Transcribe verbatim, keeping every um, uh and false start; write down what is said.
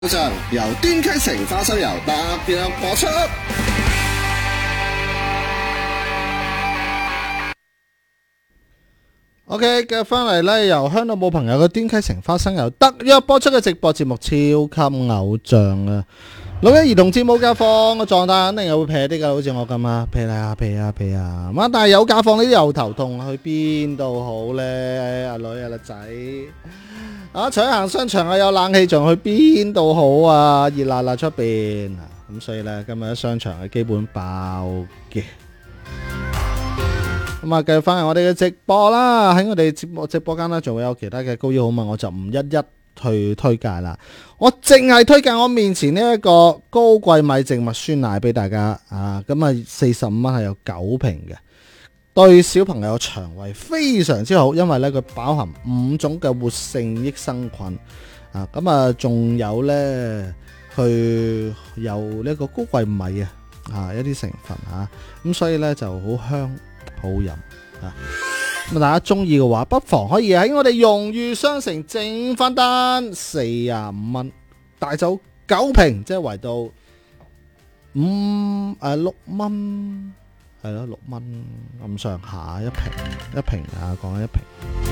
上由端溪城花生油特約播出。OK， 繼續翻嚟咧，由香港冇朋友嘅端溪城花生油特約播出嘅直播節目《超級偶像》啊！老一兒童節冇假放個狀態肯定係會撇啲噶，好似我咁啊，撇下撇下撇下，咁但係有假放呢啲又頭痛，去邊度好咧？阿女阿粒仔啊，除咗行商場啊，有冷氣仲去邊度好啊？熱辣辣出邊，咁所以咧今日喺商場係基本爆嘅。咁啊，繼續翻嚟我哋嘅直播啦，喺我哋直播直播間呢，仲會有其他嘅高腰好物，我就唔一一去推介啦。我淨係推介我面前呢一個高貴米植物酸奶俾大家啊，咁啊四十五蚊係有九瓶嘅，對小朋友腸胃非常之好，因為呢，佢飽含五種嘅活性益生菌啊，咁啊仲有呢，佢有呢個高貴米啊啊一啲成分啊，咁所以呢就好香。好飲啊！咁大家中意嘅話，不妨可以喺我哋榮譽商城整翻單四十五蚊，大酒九瓶，即係圍到五誒六蚊，係咯六蚊咁上下一瓶，一瓶啊，講緊一瓶。